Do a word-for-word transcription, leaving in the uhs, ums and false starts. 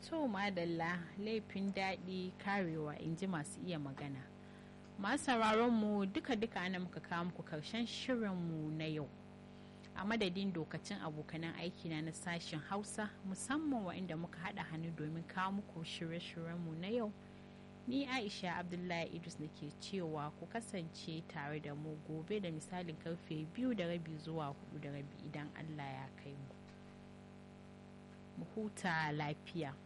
To madalla laifin daɗi karewa in ji masu iya magana. Masu sauraron mu duka-duka ana muka kawo muku karshen shirinmu na yau. A madadin dokacin abokanan aikina na sashen Hausa musamman waɗanda muka haɗa hannu domin kawo muku shirye-shiryenmu na yau. Ni Aisha Abdullahi Idris nake cewa ku kasance tare da mu gobe da misalin karfe biyu da rabi zuwa hudu da rabi idan Allah ya kai mu. Mu huta lafiya.